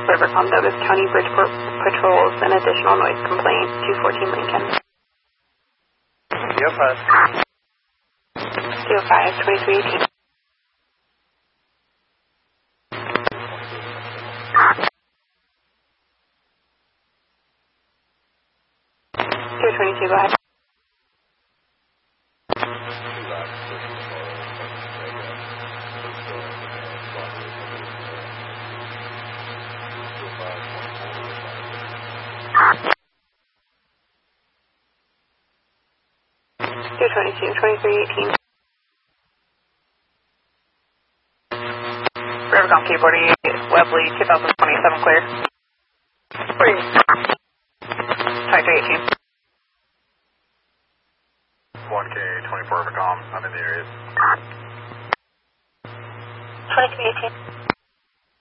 Rivercom, Douglas County Bridgeport patrols an additional noise complaint, 214 Lincoln. CO5. CO5, 2318. CO22, go ahead. CO22, 2318. Rivercom K48, Webley, 2027 clear. 2318. 1K, 24 Rivercom, I'm in the area. 2318.